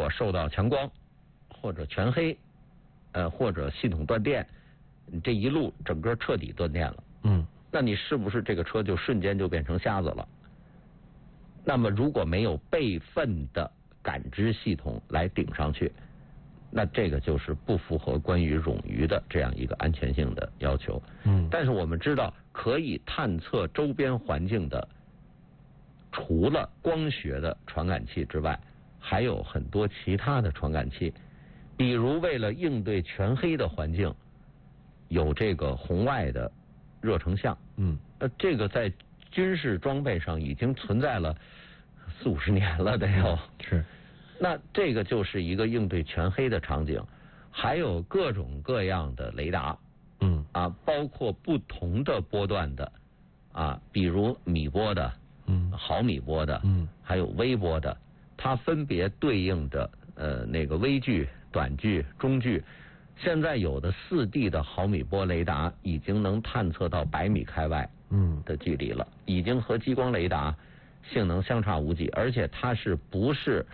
果受到强光或者全黑，或者系统断电，这一路整个彻底断电了，那你是不是这个车就瞬间就变成瞎子了？那么如果没有备份的感知系统来顶上去，那这个就是不符合关于冗余的这样一个安全性的要求。但是我们知道可以探测周边环境的，除了光学的传感器之外，还有很多其他的传感器，比如为了应对全黑的环境，有这个红外的热成像。这个在军事装备上已经存在了40-50年了得有。 是。 那这个就是一个应对全黑的场景，还有各种各样的雷达。包括不同的波段的比如米波的，毫米波的，还有微波的，它分别对应的那个微距、短距、中距。现在有的4D 的毫米波雷达已经能探测到100米开外的距离了，已经和激光雷达性能相差无几，而且它是不是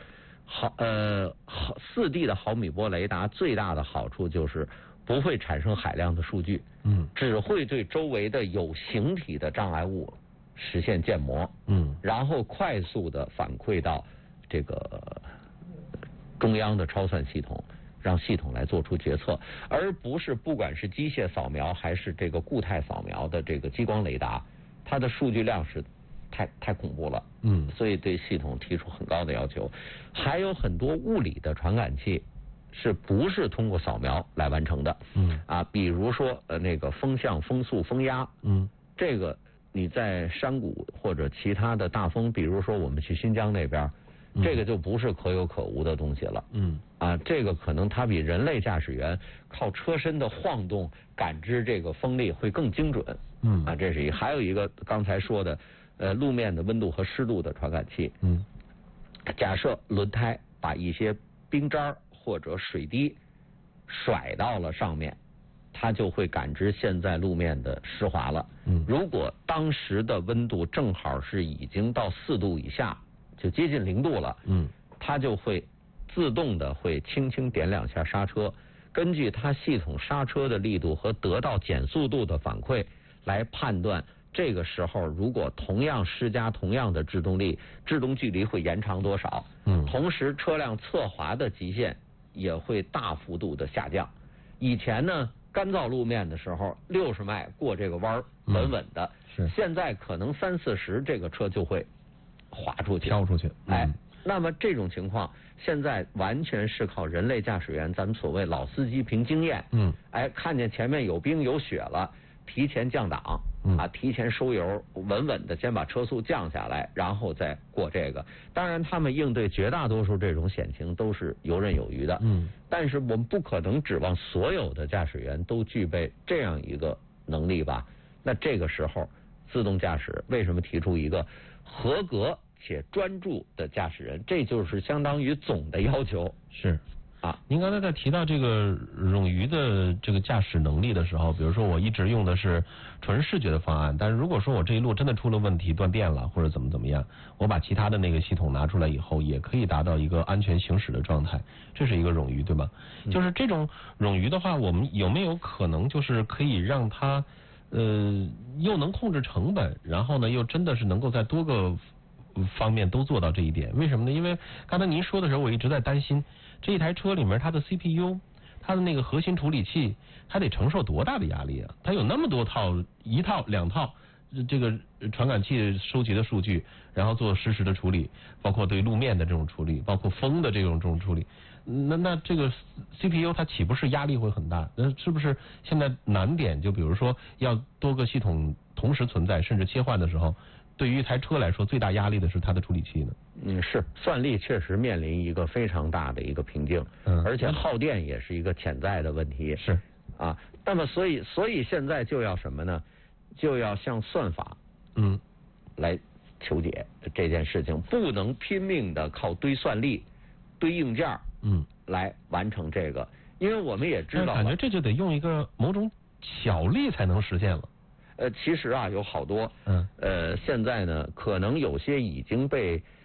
4D 的毫米波雷达最大的好处就是不会产生海量的数据，只会对周围的有形体的障碍物实现建模，然后快速的反馈到这个中央的超算系统，让系统来做出决策，而不是不管是机械扫描还是这个固态扫描的这个激光雷达，它的数据量是太恐怖了，所以对系统提出很高的要求。还有很多物理的传感器是不是通过扫描来完成的？比如说那个风向、风速、风压，这个你在山谷或者其他的大风，比如说我们去新疆那边，这个就不是可有可无的东西了。这个可能它比人类驾驶员靠车身的晃动感知这个风力会更精准。这是一个。还有一个刚才说的路面的温度和湿度的传感器。假设轮胎把一些冰渣或者水滴甩到了上面，它就会感知现在路面的湿滑了。如果当时的温度正好是已经到4度以下，就接近0度了，它就会自动的会轻轻点2下刹车，根据它系统刹车的力度和得到减速度的反馈来判断这个时候如果同样施加同样的制动力，制动距离会延长多少。同时车辆侧滑的极限也会大幅度的下降。以前呢干燥路面的时候60迈过这个弯稳稳的，现在可能30-40这个车就会滑出去飘出去。 那么这种情况现在完全是靠人类驾驶员，咱们所谓老司机凭经验，看见前面有冰有雪了，提前降档提前收油，稳稳的先把车速降下来，然后再过这个。当然他们应对绝大多数这种险情都是游刃有余的，但是我们不可能指望所有的驾驶员都具备这样一个能力吧。那这个时候自动驾驶为什么提出一个合格且专注的驾驶人，这就是相当于总的要求。 是您刚才在提到这个冗余的这个驾驶能力的时候，比如说我一直用的是纯视觉的方案，但是如果说我这一路真的出了问题，断电了或者怎么样，我把其他的那个系统拿出来以后，也可以达到一个安全行驶的状态，这是一个冗余，对吧？就是这种冗余的话，我们有没有可能就是可以让它又能控制成本，然后呢又真的是能够在多个方面都做到这一点？为什么呢？因为刚才您说的时候，我一直在担心这一台车里面它的 CPU， 它的那个核心处理器，它得承受多大的压力啊？它有那么多套，1套2套这个传感器收集的数据，然后做实时的处理，包括对路面的这种处理，包括风的这种处理。那这个 CPU 它岂不是压力会很大？那是不是现在难点就比如说要多个系统同时存在，甚至切换的时候，对于一台车来说最大压力的是它的处理器呢？ 是算力确实面临一个非常大的一个瓶颈，而且耗电也是一个潜在的问题。 是那么所以现在就要什么呢？就要向算法来求解这件事情，不能拼命的靠堆算力、堆硬件来完成这个，因为我们也知道， 感觉这就得用一个某种巧力才能实现了。 其实有好多，现在呢，可能有些已经被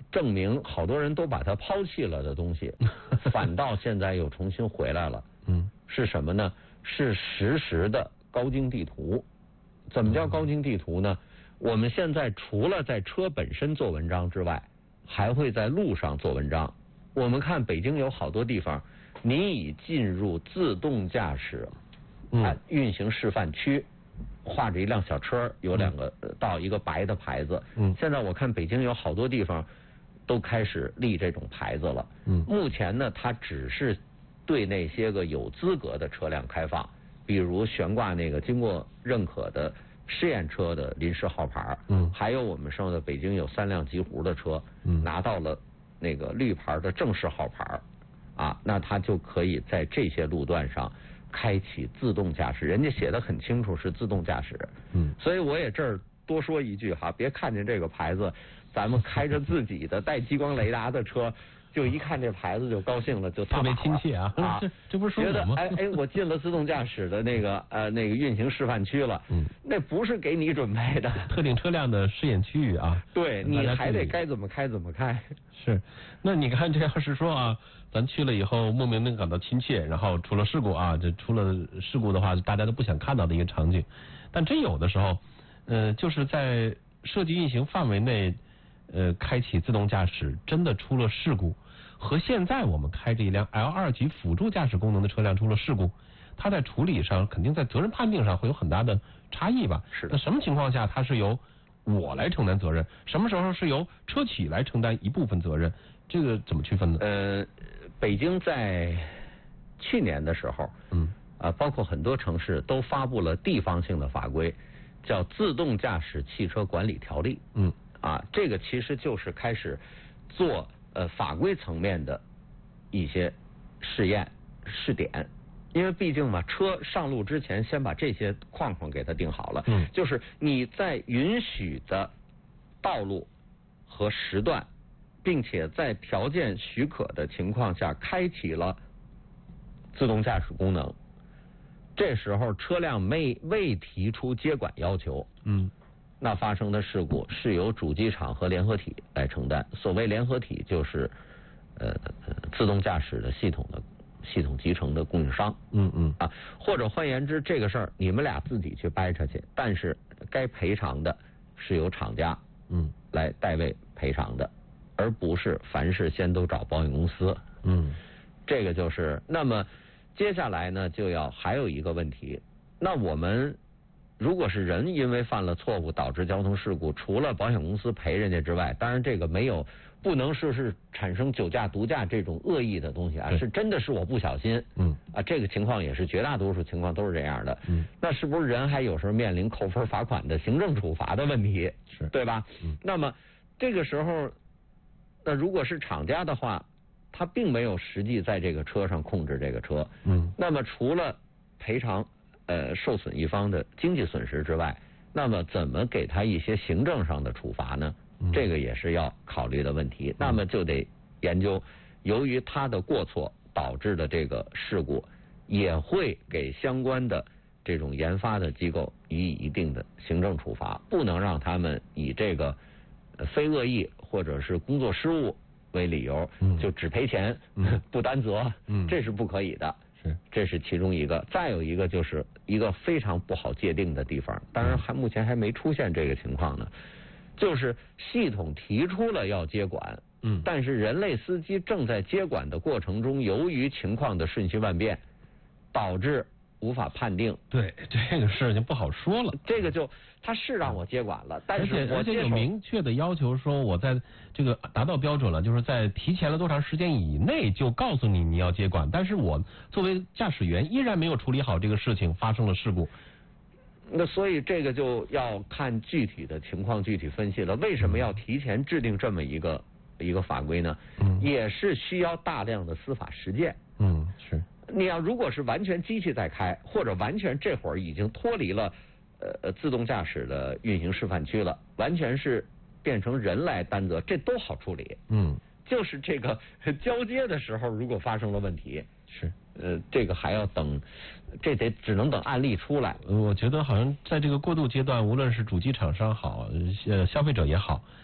证明好多人都把它抛弃了的东西，反倒现在又重新回来了。是什么呢？是实时的高精地图。怎么叫高精地图呢？我们现在除了在车本身做文章之外，还会在路上做文章。我们看北京有好多地方，你已进入自动驾驶运行示范区，画着一辆小车，有2个道，一个白的牌子。现在我看北京有好多地方都开始立这种牌子了。目前呢，它只是对那些个有资格的车辆开放，比如悬挂那个经过认可的试验车的临时号牌。还有我们说的北京有3辆极狐的车，拿到了那个绿牌的正式号牌，那它就可以在这些路段上开启自动驾驶，人家写的很清楚是自动驾驶。所以我也这儿多说一句哈，别看见这个牌子，咱们开着自己的带激光雷达的车，就一看这牌子就高兴了，就特别亲切啊！这不是说觉得我吗？ 我进了自动驾驶的那个运行示范区了。那不是给你准备的， 特定车辆的试验区域啊。 对，你还得该怎么开怎么开。 是，那你看这要是说啊，咱去了以后莫名的感到亲切，然后出了事故啊，这出了事故的话，大家都不想看到的一个场景。但真有的时候，就是在设计运行范围内，开启自动驾驶，真的出了事故，和现在我们开着一辆 L2级辅助驾驶功能的车辆出了事故，它在处理上肯定在责任判定上会有很大的差异吧？ 是的。 那什么情况下它是由我来承担责任？什么时候是由车企来承担一部分责任？这个怎么区分呢？ 北京在去年的时候，包括很多城市都发布了地方性的法规，叫《自动驾驶汽车管理条例》。这个其实就是开始做法规层面的一些试验试点，因为毕竟嘛，车上路之前先把这些框框给它定好了。就是你在允许的道路和时段，并且在条件许可的情况下开启了自动驾驶功能，这时候车辆未提出接管要求，那发生的事故是由主机厂和联合体来承担。所谓联合体就是自动驾驶的系统集成的供应商。或者换言之，这个事儿你们俩自己去掰扯去，但是该赔偿的是由厂家来代为赔偿的，而不是凡事先都找保险公司。这个就是。那么接下来呢，就要还有一个问题，那我们如果是人因为犯了错误导致交通事故，除了保险公司赔人家之外，当然这个不能说是产生酒驾毒驾这种恶意的东西啊，是真的是我不小心。这个情况也是绝大多数情况都是这样的。那是不是人还有时候面临扣分罚款的行政处罚的问题？对吧？那么这个时候，那如果是厂家的话，他并没有实际在这个车上控制这个车。那么除了赔偿受损一方的经济损失之外，那么怎么给他一些行政上的处罚呢？这个也是要考虑的问题。那么就得研究，由于他的过错导致的这个事故，也会给相关的这种研发的机构予以一定的行政处罚，不能让他们以这个非恶意或者是工作失误为理由就只赔钱不担责，这是不可以的。这是其中一个。再有一个就是一个非常不好界定的地方，当然目前还没出现这个情况呢，就是系统提出了要接管，但是人类司机正在接管的过程中，由于情况的瞬息万变，导致无法判定。 对，这个事情不好说了。 这个就他是让我接管了，但是而且有明确的要求说我在这个达到标准了，就是在提前了多长时间以内就告诉你要接管，但是我作为驾驶员依然没有处理好这个事情，发生了事故。 那所以这个就要看具体的情况具体分析了。为什么要提前制定这么一个法规呢？也是需要大量的司法实践。 是。 你要如果是完全机器在开，或者完全这会儿已经脱离了自动驾驶的运行示范区了，完全是变成人来担责，这都好处理。就是这个交接的时候，如果发生了问题， 是这个还要等，这只能等案例出来。 我觉得好像在这个过渡阶段，无论是主机厂商好，消费者也好，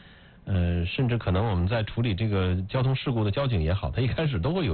甚至可能我们在处理这个交通事故的交警也好，他一开始都会有